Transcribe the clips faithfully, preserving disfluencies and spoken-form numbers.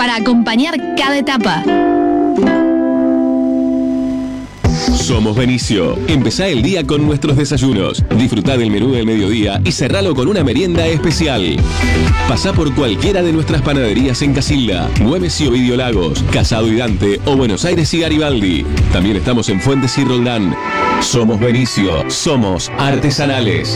para acompañar cada etapa. Somos Benicio. Empezá el día con nuestros desayunos. Disfrutá del menú del mediodía y cerralo con una merienda especial. Pasá por cualquiera de nuestras panaderías en Casilda, Güemes y Ovidio Lagos, Casado y Dante o Buenos Aires y Garibaldi. También estamos en Fuentes y Roldán. Somos Benicio. Somos artesanales.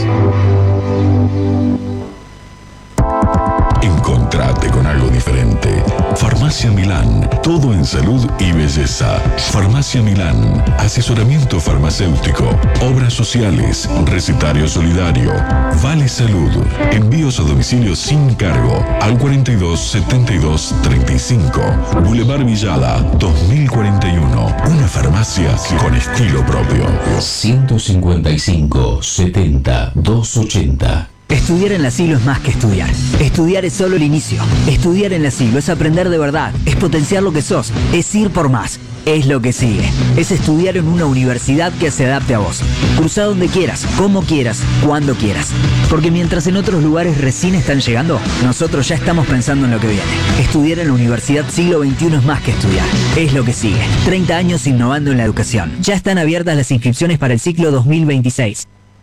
Encontrate con algo diferente. Farmacia Milán, todo en salud y belleza. Farmacia Milán, asesoramiento farmacéutico, obras sociales, recetario solidario, Vale Salud, envíos a domicilio sin cargo al cuarenta y dos setenta y dos treinta y cinco, Boulevard Villada dos mil cuarenta y uno, una farmacia con estilo propio. ciento cincuenta y cinco setenta doscientos ochenta. Estudiar en la Siglo es más que estudiar. Estudiar es solo el inicio. Estudiar en la Siglo es aprender de verdad, es potenciar lo que sos, es ir por más. Es lo que sigue. Es estudiar en una universidad que se adapte a vos. Cruzá donde quieras, como quieras, cuando quieras. Porque mientras en otros lugares recién están llegando, nosotros ya estamos pensando en lo que viene. Estudiar en la Universidad Siglo veintiuno es más que estudiar. Es lo que sigue. treinta años innovando en la educación. Ya están abiertas las inscripciones para el ciclo dos mil veintiséis.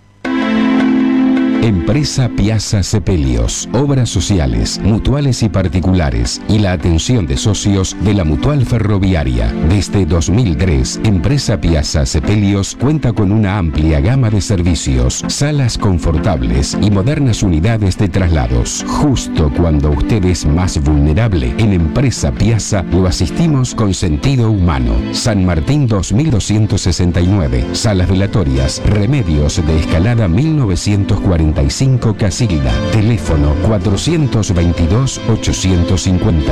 Empresa Piazza Sepelios, obras sociales, mutuales y particulares y la atención de socios de la Mutual Ferroviaria. Desde dos mil tres, Empresa Piazza Sepelios cuenta con una amplia gama de servicios, salas confortables y modernas unidades de traslados. Justo cuando usted es más vulnerable, en Empresa Piazza lo asistimos con sentido humano. San Martín dos mil doscientos sesenta y nueve, salas velatorias, Remedios de Escalada mil novecientos cuarenta y cinco Casilda, teléfono cuatrocientos veintidós ochocientos cincuenta.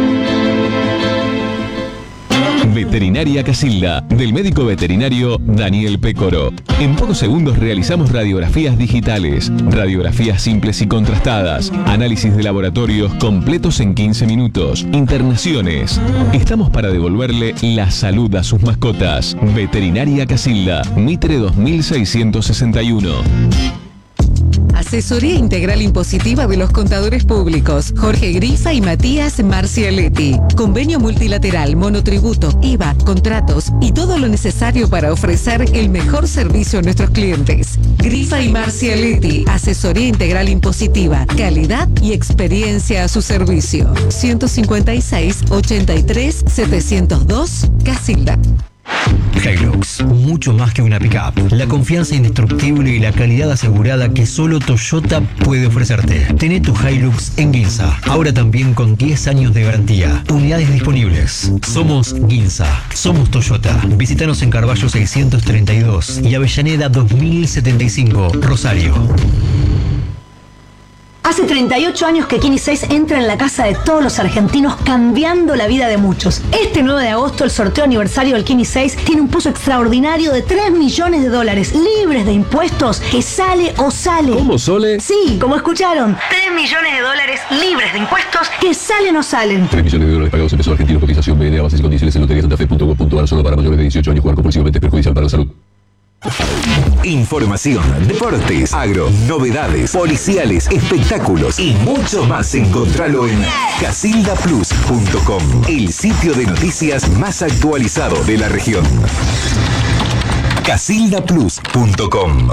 Veterinaria Casilda, del médico veterinario Daniel Pécoro. En pocos segundos realizamos radiografías digitales, radiografías simples y contrastadas, análisis de laboratorios completos en quince minutos, internaciones. Estamos para devolverle la salud a sus mascotas. Veterinaria Casilda, Mitre dos mil seiscientos sesenta y uno. Asesoría Integral Impositiva de los Contadores Públicos, Jorge Grifa y Matías Marcialetti. Convenio multilateral, monotributo, I V A, contratos y todo lo necesario para ofrecer el mejor servicio a nuestros clientes. Grifa y Marcialetti, Asesoría Integral Impositiva, calidad y experiencia a su servicio. ciento cincuenta y seis, ochenta y tres, setecientos dos, Casilda. Hilux, mucho más que una pick-up. La confianza indestructible y la calidad asegurada que solo Toyota puede ofrecerte. Tené tu Hilux en Ginza, ahora también con diez años de garantía. Unidades disponibles. Somos Ginza, somos Toyota. Visítanos en Carballo seiscientos treinta y dos y Avellaneda dos mil setenta y cinco, Rosario. Hace treinta y ocho años que Kini seis entra en la casa de todos los argentinos, cambiando la vida de muchos. Este nueve de agosto, el sorteo aniversario del Kini seis tiene un pozo extraordinario de tres millones de dólares, libres de impuestos, que sale o sale. ¿Cómo, Sole? Sí, como escucharon. tres millones de dólares libres de impuestos, que salen o salen. tres millones de dólares pagados en pesos argentinos, cotización B N A, bases y condiciones en lotería santa fe punto gov punto ar, solo para mayores de dieciocho años, jugar compulsivamente es perjudicial para la salud. Información, deportes, agro, novedades, policiales, espectáculos y mucho más. Encontralo en casilda plus punto com, el sitio de noticias más actualizado de la región. casilda plus punto com.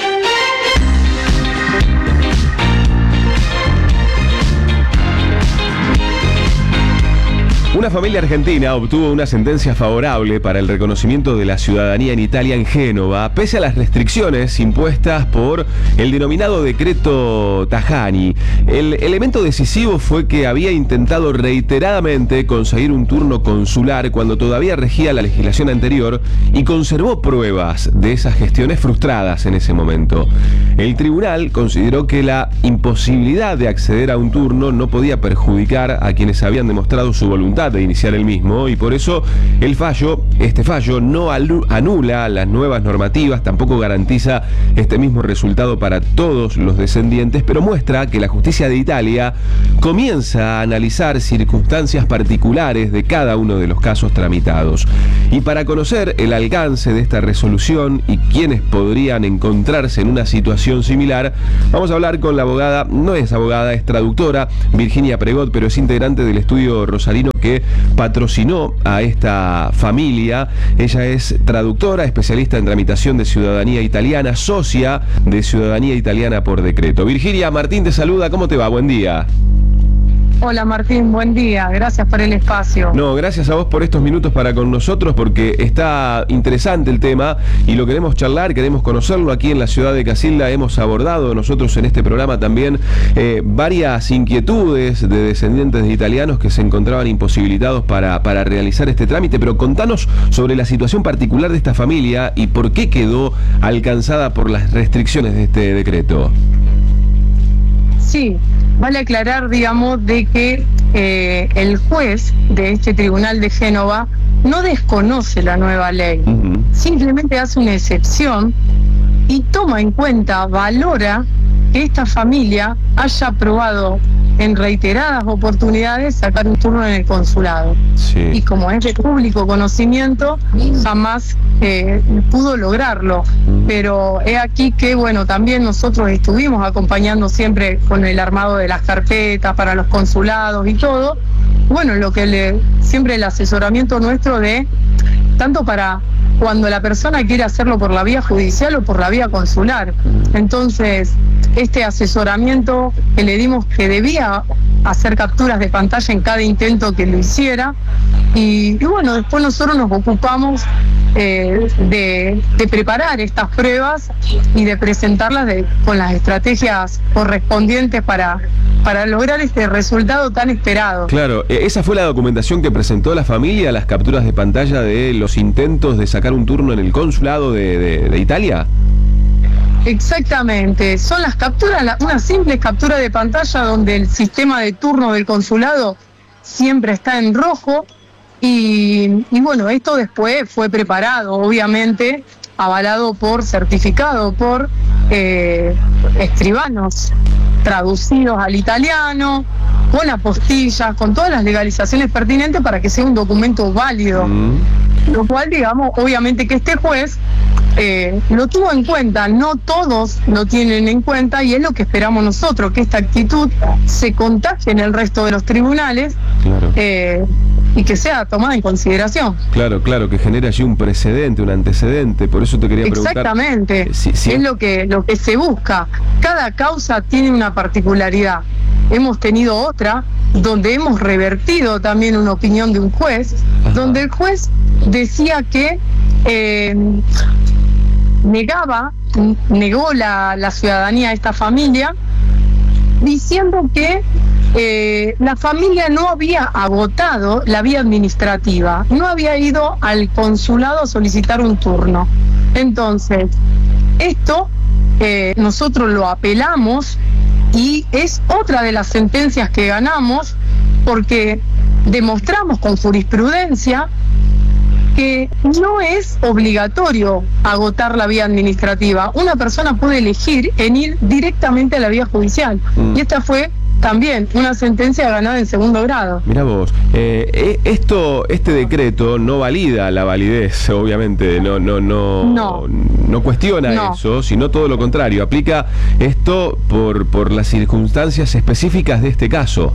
Una familia argentina obtuvo una sentencia favorable para el reconocimiento de la ciudadanía en Italia en Génova, pese a las restricciones impuestas por el denominado decreto Tajani. El elemento decisivo fue que había intentado reiteradamente conseguir un turno consular cuando todavía regía la legislación anterior y conservó pruebas de esas gestiones frustradas en ese momento. El tribunal consideró que la imposibilidad de acceder a un turno no podía perjudicar a quienes habían demostrado su voluntad de iniciar el mismo, y por eso el fallo, este fallo no anula las nuevas normativas, tampoco garantiza este mismo resultado para todos los descendientes, pero muestra que la justicia de Italia comienza a analizar circunstancias particulares de cada uno de los casos tramitados. Y para conocer el alcance de esta resolución y quiénes podrían encontrarse en una situación similar, vamos a hablar con la abogada, no es abogada, es traductora, Virginia Pregot, pero es integrante del estudio rosarino que patrocinó a esta familia. Ella es traductora, especialista en tramitación de ciudadanía italiana, socia de Ciudadanía Italiana por Decreto. Virginia, Martín te saluda, ¿cómo te va? Buen día. Hola Martín, buen día, gracias por el espacio. No, gracias a vos por estos minutos para con nosotros, porque está interesante el tema y lo queremos charlar, queremos conocerlo. Aquí en la ciudad de Casilda hemos abordado nosotros en este programa también eh, varias inquietudes de descendientes de italianos que se encontraban imposibilitados para, para realizar este trámite, pero contanos sobre la situación particular de esta familia y por qué quedó alcanzada por las restricciones de este decreto. Sí, vale aclarar, digamos, de que eh, el juez de este tribunal de Génova no desconoce la nueva ley, uh-huh. simplemente hace una excepción y toma en cuenta, valora que esta familia haya aprobado en reiteradas oportunidades sacar un turno en el consulado. Sí. Y como es de público conocimiento, jamás eh, pudo lograrlo. Pero he aquí que, bueno, también nosotros estuvimos acompañando siempre con el armado de las carpetas para los consulados y todo. Bueno, lo que le siempre el asesoramiento nuestro de, tanto para cuando la persona quiere hacerlo por la vía judicial o por la vía consular. Entonces, este asesoramiento que le dimos, que debía hacer capturas de pantalla en cada intento que lo hiciera, y, y bueno, después nosotros nos ocupamos eh, de, de preparar estas pruebas y de presentarlas de, con las estrategias correspondientes para, para lograr este resultado tan esperado. Claro, esa fue la documentación que presentó la familia, las capturas de pantalla de los intentos de sacar un turno en el consulado de, de, de Italia. Exactamente, son las capturas, la, una simple captura de pantalla donde el sistema de turno del consulado siempre está en rojo y, y bueno, esto después fue preparado, obviamente, avalado por, certificado por eh, escribanos, traducidos al italiano, con apostillas, con todas las legalizaciones pertinentes para que sea un documento válido. Mm. Lo cual, digamos, obviamente que este juez eh, lo tuvo en cuenta, no todos lo tienen en cuenta y es lo que esperamos nosotros, que esta actitud se contagie en el resto de los tribunales. Claro. eh, y que sea tomada en consideración. Claro, claro, que genere allí un precedente, un antecedente, por eso te quería preguntar. Exactamente, sí, sí. Es lo que, lo que se busca. Cada causa tiene una particularidad. Hemos tenido otra donde hemos revertido también una opinión de un juez, ajá, donde el juez decía que eh, negaba, negó la, la ciudadanía a esta familia, diciendo que eh, la familia no había agotado la vía administrativa, no había ido al consulado a solicitar un turno. Entonces, esto eh, nosotros lo apelamos y es otra de las sentencias que ganamos porque demostramos con jurisprudencia que no es obligatorio agotar la vía administrativa. Una persona puede elegir en ir directamente a la vía judicial. Mm. Y esta fue también una sentencia ganada en segundo grado. Mirá vos, eh, esto, este decreto no valida la validez, obviamente, no, no, no, no, no cuestiona no. eso, sino todo lo contrario, aplica esto por, por las circunstancias específicas de este caso.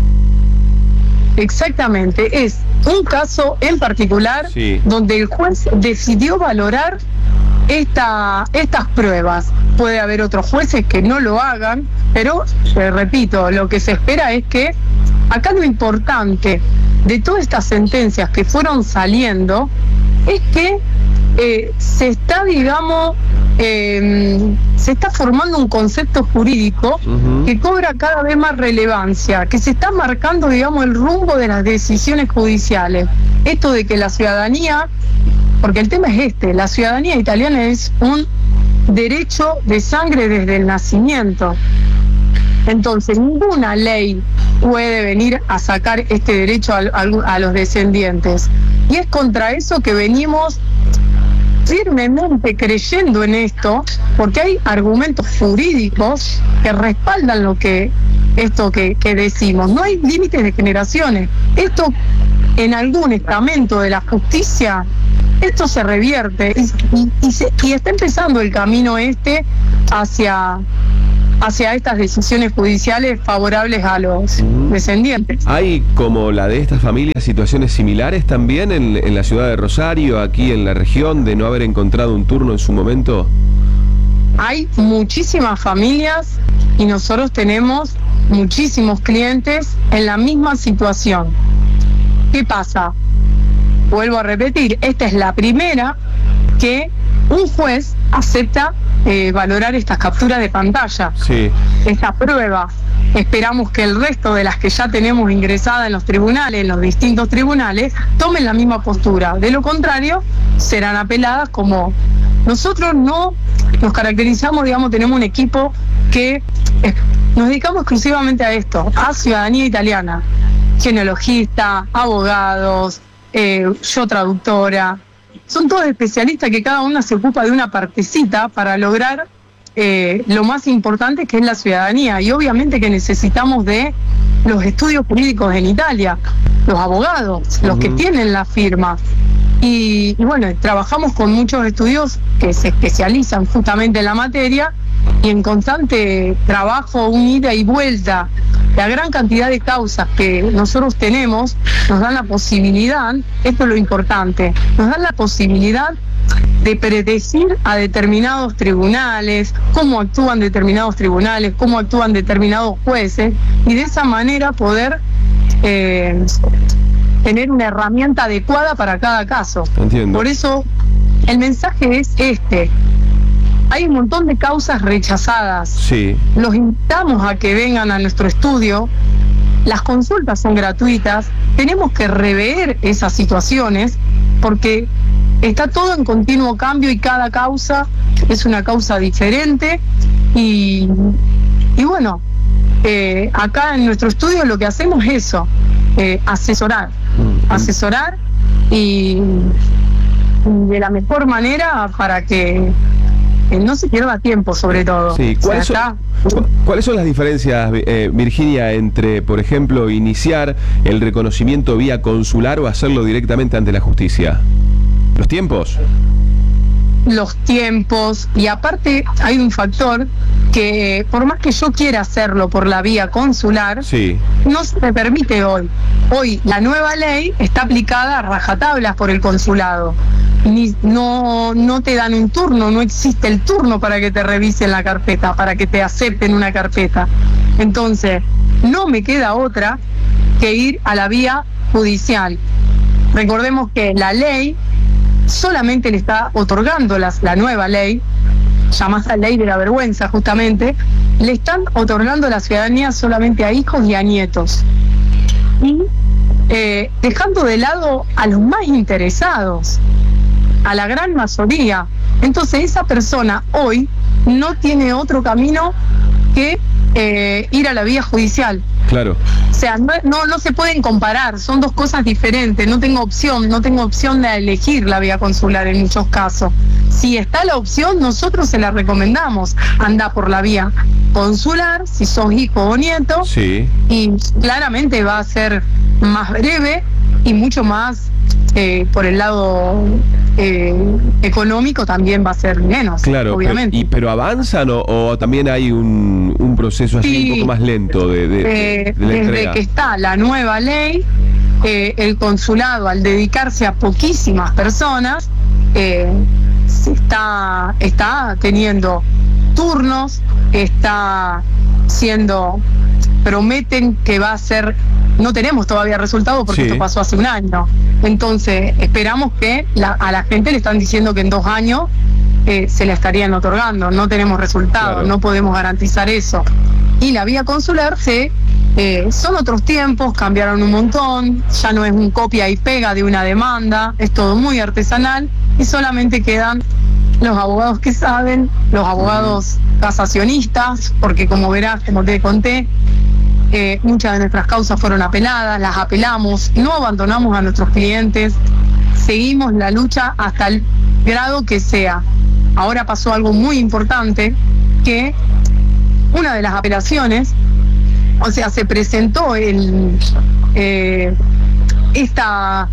Exactamente, es un caso en particular sí. donde el juez decidió valorar esta, estas pruebas. Puede haber otros jueces que no lo hagan, pero, eh, repito, lo que se espera es que acá lo importante de todas estas sentencias que fueron saliendo es que eh, se está, digamos, eh, se está formando un concepto jurídico uh-huh. que cobra cada vez más relevancia, que se está marcando, digamos, el rumbo de las decisiones judiciales. Esto de que la ciudadanía, porque el tema es este, la ciudadanía italiana es un derecho de sangre desde el nacimiento. Entonces, ninguna ley puede venir a sacar este derecho a, a, a los descendientes. Y es contra eso que venimos firmemente creyendo en esto, porque hay argumentos jurídicos que respaldan lo que esto que, que decimos. No hay límites de generaciones. Esto, en algún estamento de la justicia, esto se revierte y, y, y, se, y está empezando el camino este hacia hacia estas decisiones judiciales favorables a los descendientes. ¿Hay, como la de estas familias, situaciones similares también en, en la ciudad de Rosario, aquí en la región, de no haber encontrado un turno en su momento? Hay muchísimas familias y nosotros tenemos muchísimos clientes en la misma situación. ¿Qué pasa? Vuelvo a repetir, esta es la primera que un juez acepta eh, valorar estas capturas de pantalla, sí. esta prueba. Esperamos que el resto de las que ya tenemos ingresadas en los tribunales, en los distintos tribunales, tomen la misma postura. De lo contrario, serán apeladas como... Nosotros no nos caracterizamos, digamos, tenemos un equipo que eh, nos dedicamos exclusivamente a esto, a ciudadanía italiana, genealogista, abogados, eh, yo traductora, son todos especialistas que cada una se ocupa de una partecita para lograr eh, lo más importante, que es la ciudadanía, y obviamente que necesitamos de los estudios jurídicos en Italia, los abogados, los que tienen la firma. Y, y bueno, trabajamos con muchos estudios que se especializan justamente en la materia y en constante trabajo, un ida y vuelta. La gran cantidad de causas que nosotros tenemos nos dan la posibilidad, esto es lo importante, nos dan la posibilidad de predecir a determinados tribunales, cómo actúan determinados tribunales, cómo actúan determinados jueces, y de esa manera poder... Eh, tener una herramienta adecuada para cada caso. Entiendo. Por eso el mensaje es este: hay un montón de causas rechazadas. Sí. Los invitamos a que vengan a nuestro estudio. Las consultas son gratuitas. Tenemos que rever esas situaciones porque está todo en continuo cambio y cada causa es una causa diferente. Y, y bueno, eh, acá en nuestro estudio lo que hacemos es eso, eh, asesorar. asesorar y de la mejor manera para que eh, no se pierda tiempo, sobre todo. Sí. ¿Cuáles, o sea, son, ¿Cuáles son las diferencias, eh, Virginia, entre, por ejemplo, iniciar el reconocimiento vía consular o hacerlo directamente ante la justicia? ¿Los tiempos? Los tiempos, y aparte hay un factor que por más que yo quiera hacerlo por la vía consular, sí. no se me permite hoy. Hoy la nueva ley está aplicada a rajatablas por el consulado. Ni, no, no te dan un turno, no existe el turno para que te revisen la carpeta, para que te acepten una carpeta. Entonces, no me queda otra que ir a la vía judicial. Recordemos que la ley solamente le está otorgando las, la nueva ley, llamada ley de la vergüenza justamente, le están otorgando la ciudadanía solamente a hijos y a nietos. Y eh, dejando de lado a los más interesados, a la gran mayoría. Entonces esa persona hoy no tiene otro camino que eh, ir a la vía judicial. Claro. O sea, no, no, no se pueden comparar, son dos cosas diferentes. No tengo opción, no tengo opción de elegir la vía consular en muchos casos. Si está la opción, nosotros se la recomendamos. Anda por la vía consular, si sos hijo o nieto, sí. Y claramente va a ser más breve y mucho más eh, por el lado eh, económico también va a ser menos, claro, obviamente. Pero, y, ¿pero avanzan o, o también hay un, un proceso así Sí, un poco más lento de, de, eh, de la desde entrega? que está la nueva ley, eh, el consulado, al dedicarse a poquísimas personas, eh, se está, está teniendo turnos, está siendo, prometen que va a ser, no tenemos todavía resultado porque Sí. esto pasó hace un año, entonces esperamos que la, a la gente le están diciendo que en dos años eh, se la estarían otorgando, no tenemos resultado, Claro. no podemos garantizar eso. Y la vía consular se, eh, son otros tiempos, cambiaron un montón, ya no es un copia y pega de una demanda, es todo muy artesanal y solamente quedan los abogados que saben, los abogados casacionistas, porque como verás, como te conté, eh, muchas de nuestras causas fueron apeladas, las apelamos, no abandonamos a nuestros clientes, seguimos la lucha hasta el grado que sea. Ahora pasó algo muy importante, que una de las apelaciones, o sea, se presentó el, eh, esta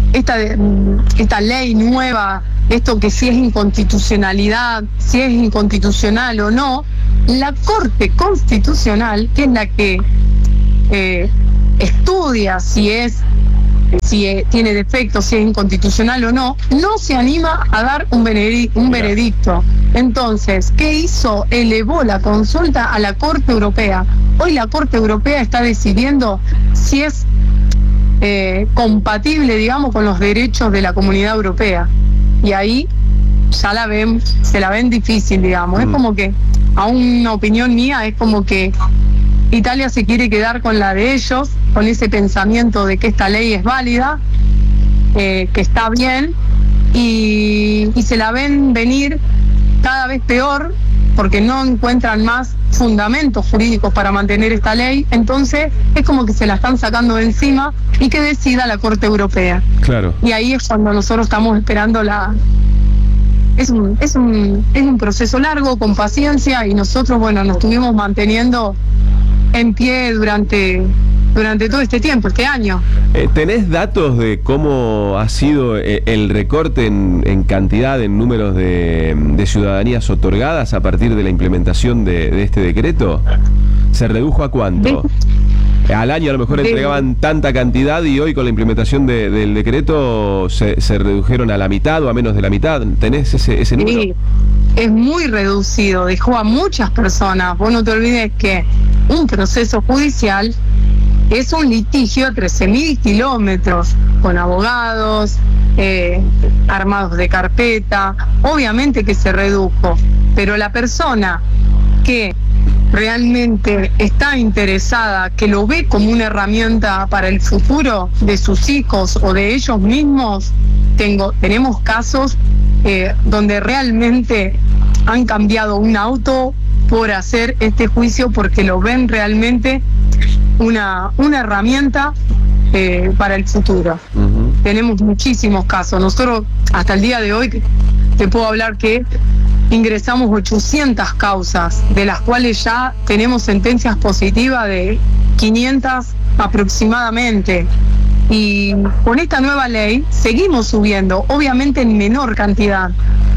esta, esta ley nueva, esto que si es inconstitucionalidad, si es inconstitucional o no, la Corte Constitucional, que es la que eh, estudia si es si eh, tiene defectos, si es inconstitucional o no, no se anima a dar un, veredicto, un veredicto. Entonces, ¿qué hizo? Elevó la consulta a la Corte Europea. Hoy la Corte Europea está decidiendo si es eh, compatible, digamos, con los derechos de la Comunidad Europea. Y ahí ya la ven, se la ven difícil, digamos. Mm. Es como que, a una opinión mía, es como que Italia se quiere quedar con la de ellos, con ese pensamiento de que esta ley es válida, eh, que está bien, y, y se la ven venir cada vez peor porque no encuentran más fundamentos jurídicos para mantener esta ley. Entonces es como que se la están sacando de encima y que decida la Corte Europea. Claro. Y ahí es cuando nosotros estamos esperando la... Es un, es un, es un proceso largo, con paciencia, y nosotros, bueno, nos estuvimos manteniendo en pie durante, durante todo este tiempo, este año. Eh, ¿Tenés datos de cómo ha sido eh, el recorte en, en cantidad, en números de, de ciudadanías otorgadas a partir de la implementación de, de este decreto? ¿Se redujo a cuánto? De, Al año a lo mejor de, entregaban tanta cantidad y hoy con la implementación de, del decreto se, se redujeron a la mitad o a menos de la mitad. ¿Tenés ese, ese número? Sí, es muy reducido, dejó a muchas personas. Vos no te olvides que un proceso judicial es un litigio de trece mil kilómetros, con abogados, eh, armados de carpeta. Obviamente que se redujo, pero la persona que realmente está interesada, que lo ve como una herramienta para el futuro de sus hijos o de ellos mismos, tengo, tenemos casos eh, donde realmente han cambiado un auto por hacer este juicio porque lo ven realmente una, una herramienta eh, para el futuro. Uh-huh. Tenemos muchísimos casos. Nosotros hasta el día de hoy te puedo hablar que ingresamos ochocientas causas, de las cuales ya tenemos sentencias positivas de quinientas aproximadamente. Y con esta nueva ley seguimos subiendo, obviamente en menor cantidad,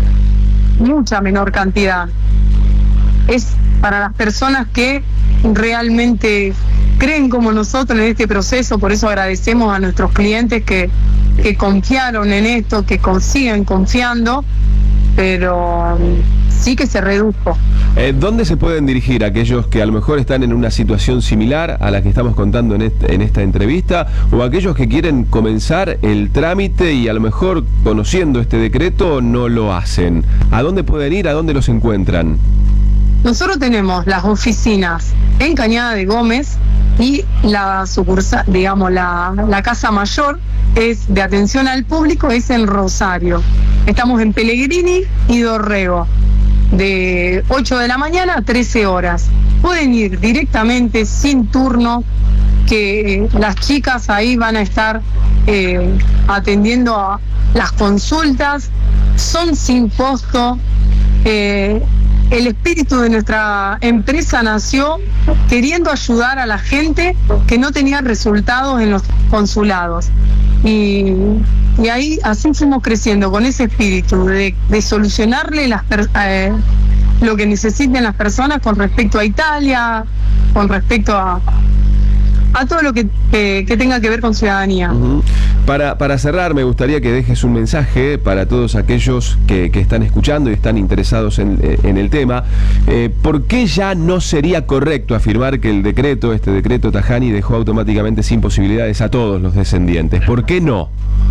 mucha menor cantidad. Es para las personas que realmente creen como nosotros en este proceso. Por eso agradecemos a nuestros clientes que, que confiaron en esto, que siguen confiando, pero sí que se redujo. Eh, ¿Dónde se pueden dirigir aquellos que a lo mejor están en una situación similar a la que estamos contando en, este, en esta entrevista, o aquellos que quieren comenzar el trámite y a lo mejor conociendo este decreto no lo hacen? ¿A dónde pueden ir? ¿A dónde los encuentran? Nosotros tenemos las oficinas en Cañada de Gómez y la sucursal, digamos, la, la casa mayor es de atención al público, es en Rosario. Estamos en Pellegrini y Dorrego, de ocho de la mañana a trece horas. Pueden ir directamente sin turno, que las chicas ahí van a estar eh, atendiendo a las consultas, son sin costo. Eh, El espíritu de nuestra empresa nació queriendo ayudar a la gente que no tenía resultados en los consulados. Y, y ahí así fuimos creciendo, con ese espíritu de, de solucionarle las, eh, lo que necesiten las personas con respecto a Italia, con respecto a, a todo lo que, que, que tenga que ver con ciudadanía. Uh-huh. Para, para cerrar, me gustaría que dejes un mensaje para todos aquellos que, que están escuchando y están interesados en, en el tema. Eh, ¿Por qué ya no sería correcto afirmar que el decreto, este decreto Tajani, dejó automáticamente sin posibilidades a todos los descendientes? ¿Por qué no?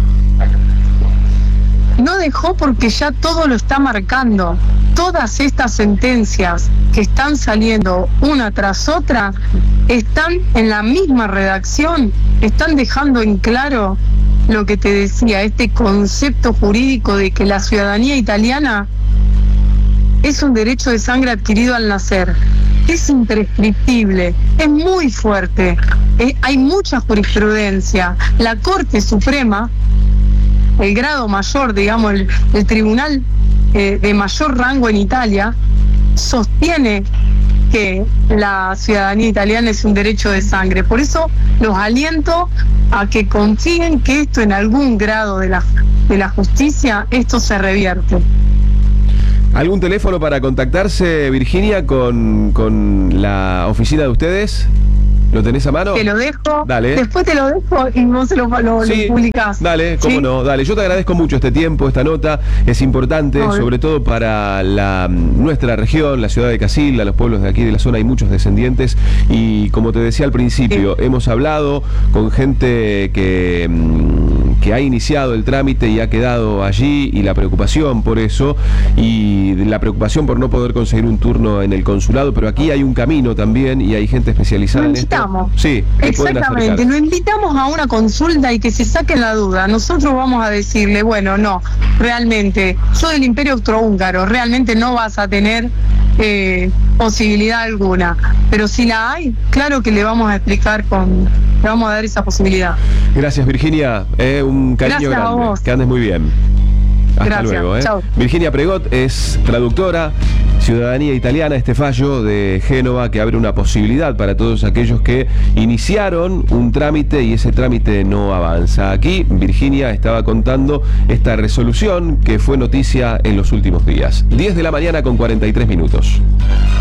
No dejó porque ya todo lo está marcando. Todas estas sentencias que están saliendo una tras otra están en la misma redacción, están dejando en claro lo que te decía, este concepto jurídico de que la ciudadanía italiana es un derecho de sangre adquirido al nacer. Es imprescriptible, es muy fuerte, eh, hay mucha jurisprudencia. La Corte Suprema, el grado mayor, digamos, el, el tribunal eh, de mayor rango en Italia, sostiene que la ciudadanía italiana es un derecho de sangre. Por eso los aliento a que confíen que esto en algún grado de la, de la justicia, esto se revierte. ¿Algún teléfono para contactarse, Virginia, con, con la oficina de ustedes? ¿Lo tenés a mano? Te lo dejo. Dale. Después te lo dejo y vos se lo, lo, sí, lo publicás. Dale, cómo ¿sí? no, dale. Yo te agradezco mucho este tiempo, esta nota. Es importante, no, sobre todo para la, nuestra región, la ciudad de Casilda, los pueblos de aquí de la zona, hay muchos descendientes. Y como te decía al principio, sí. hemos hablado con gente que, que ha iniciado el trámite y ha quedado allí, y la preocupación por eso, y la preocupación por no poder conseguir un turno en el consulado, pero aquí hay un camino también y hay gente especializada en esto. Sí, exactamente, lo invitamos a una consulta y que se saquen la duda. Nosotros vamos a decirle, bueno, no, realmente, sos del Imperio Austrohúngaro, realmente no vas a tener eh, posibilidad alguna, pero si la hay, claro que le vamos a explicar, con, le vamos a dar esa posibilidad. Gracias, Virginia, eh, un cariño Gracias grande, a vos. Que andes muy bien. Hasta Gracias. luego. ¿eh? Chau. Virginia Pregot es traductora, ciudadanía italiana. Este fallo de Génova que abre una posibilidad para todos aquellos que iniciaron un trámite y ese trámite no avanza. Aquí Virginia estaba contando esta resolución que fue noticia en los últimos días. diez de la mañana con cuarenta y tres minutos.